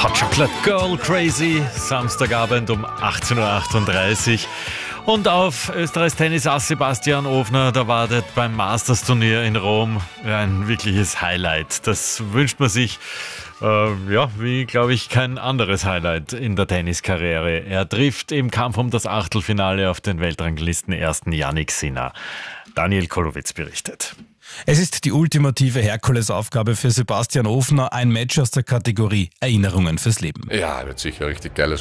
Hot Chocolate Girl Crazy, Samstagabend um 18.38 Uhr. Und auf Österreichs Tennisass Sebastian Ofner, da wartet beim Masters-Turnier in Rom ein wirkliches Highlight. Das wünscht man sich, wie, glaube ich, kein anderes Highlight in der Tenniskarriere. Er trifft im Kampf um das Achtelfinale auf den Weltranglisten ersten Jannik Sinner. Daniel Kolowitz berichtet. Es ist die ultimative Herkulesaufgabe für Sebastian Ofner, ein Match aus der Kategorie Erinnerungen fürs Leben. Ja, wird sicher richtig geiles